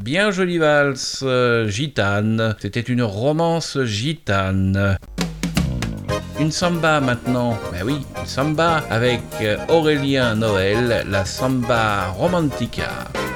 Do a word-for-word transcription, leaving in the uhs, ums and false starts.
bien jolie valse euh, gitane. C'était une romance gitane. Une samba maintenant, ben oui, une samba avec Aurélien Noël, la samba romantica.